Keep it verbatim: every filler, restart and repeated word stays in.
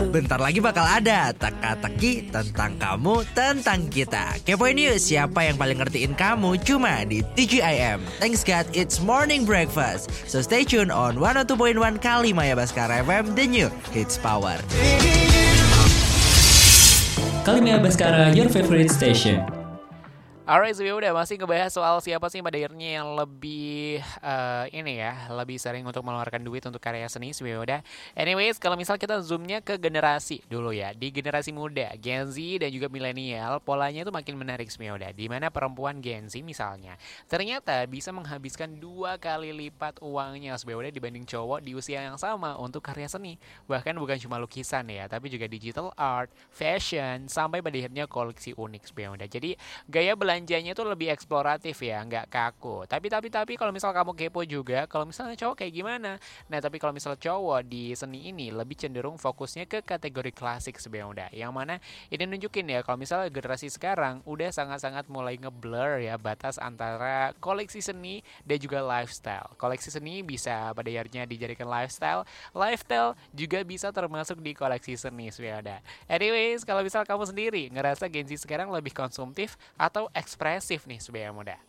Bentar lagi bakal ada teka-teki tentang kamu, tentang kita. Kepoin yuk siapa yang paling ngertiin kamu cuma di T G I M. Thanks God, it's morning breakfast. So stay tuned on one oh two point one Kalimaya Baskara F M, the new hits power. Kalimaya Baskara, your favorite station. Alright, so udah masih ngebahas soal siapa sih pada akhirnya yang lebih uh, ini ya, lebih sering untuk mengeluarkan duit untuk karya seni, so udah. Anyways, kalau misal kita zoomnya ke generasi dulu ya, di generasi muda, Gen Z dan juga milenial, polanya itu makin menarik, so udah. Di mana perempuan Gen Z misalnya, ternyata bisa menghabiskan dua kali lipat uangnya, so udah, dibanding cowok di usia yang sama untuk karya seni. Bahkan bukan cuma lukisan ya, tapi juga digital art, fashion, sampai pada akhirnya koleksi unik, so udah. Jadi gaya belanja belanjanya tuh lebih eksploratif ya, nggak kaku. Tapi tapi tapi kalau misal kamu kepo juga, kalau misalnya cowok kayak gimana? Nah, tapi kalau misal cowok di seni ini lebih cenderung fokusnya ke kategori klasik sebenarnya. Yang mana ini nunjukin ya, kalau misalnya generasi sekarang udah sangat-sangat mulai ngeblur ya batas antara koleksi seni dan juga lifestyle. Koleksi seni bisa pada akhirnya dijadikan lifestyle, lifestyle juga bisa termasuk di koleksi seni sebenarnya. Anyways, kalau misal kamu sendiri ngerasa Gen Z sekarang lebih konsumtif atau ekspresif nih sebenarnya muda?